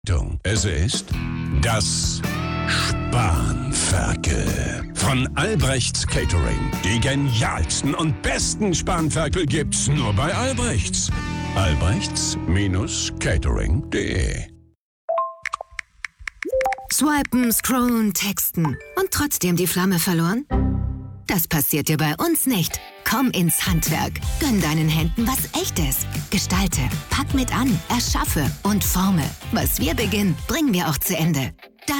Es ist das Spanferkel von Albrechts Catering. Die genialsten und besten Spanferkel gibt's nur bei Albrechts. Albrechts-catering.de. Swipen, scrollen, texten und trotzdem die Flamme verloren? Das passiert dir bei uns nicht. Komm ins Handwerk. Gönn deinen Händen was Echtes. Gestalte, pack mit an, erschaffe und forme. Was wir beginnen, bringen wir auch zu Ende.